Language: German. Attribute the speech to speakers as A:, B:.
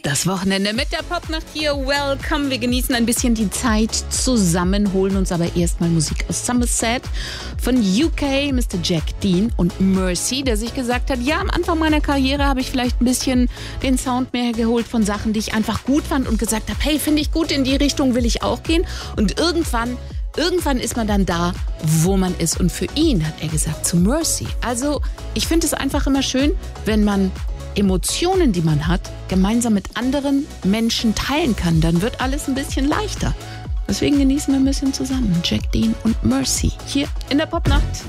A: Das Wochenende mit der Popnacht hier. Welcome. Wir genießen ein bisschen die Zeit zusammen, holen uns aber erstmal Musik aus Somerset von UK, Mr. Jack Dean und Mercy, der sich gesagt hat, ja, am Anfang meiner Karriere habe ich vielleicht ein bisschen den Sound mehr geholt von Sachen, die ich einfach gut fand und gesagt habe, hey, finde ich gut, in die Richtung will ich auch gehen. Und irgendwann ist man dann da, wo man ist. Und für ihn hat er gesagt, zu Mercy. Also ich finde es einfach immer schön, wenn man Emotionen, die man hat, gemeinsam mit anderen Menschen teilen kann. Dann wird alles ein bisschen leichter. Deswegen genießen wir ein bisschen zusammen. Jack Dean und Mercy hier in der Popnacht.